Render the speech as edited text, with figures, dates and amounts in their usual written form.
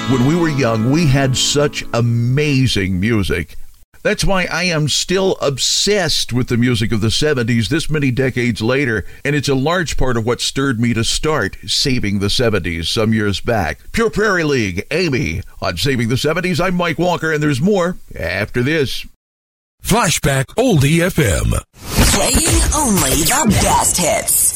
When we were young, we had such amazing music. That's why I am still obsessed with the music of the 70s this many decades later, and it's a large part of what stirred me to start Saving the 70s some years back. Pure Prairie League, Amy. On Saving the 70s, I'm Mike Walker, and there's more after this. Flashback Oldie FM. Playing only the best hits.